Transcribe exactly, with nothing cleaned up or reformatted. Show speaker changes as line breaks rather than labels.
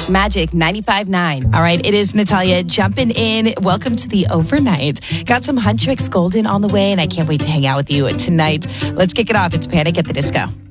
Magic ninety-five point nine.
All right, it is Natalia jumping in. Welcome to the overnight. Got some Huntrix Golden on the way, and I can't wait to hang out with you tonight. Let's kick it off. It's Panic at the Disco.